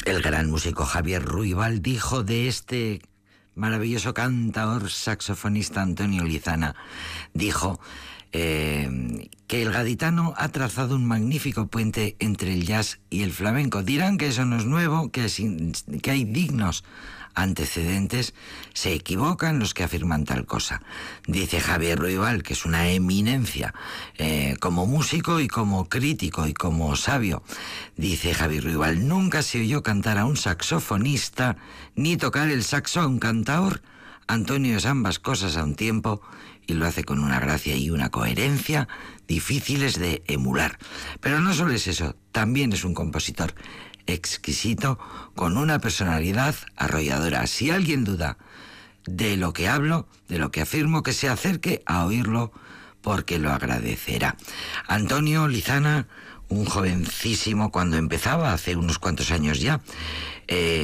El gran músico Javier Ruibal dijo de este maravilloso cantaor saxofonista Antonio Lizana, dijo que el gaditano ha trazado un magnífico puente entre el jazz y el flamenco. Dirán que eso no es nuevo, que hay dignos antecedentes. Se equivocan los que afirman tal cosa. Dice Javier Ruibal, que es una eminencia como músico y como crítico y como sabio. Dice Javier Ruibal: nunca se oyó cantar a un saxofonista ni tocar el saxo a un cantaor. Antonio es ambas cosas a un tiempo y lo hace con una gracia y una coherencia difíciles de emular. Pero no solo es eso, también es un compositor exquisito, con una personalidad arrolladora. Si alguien duda de lo que hablo, de lo que afirmo, que se acerque a oírlo, porque lo agradecerá. Antonio Lizana, un jovencísimo cuando empezaba, hace unos cuantos años ya,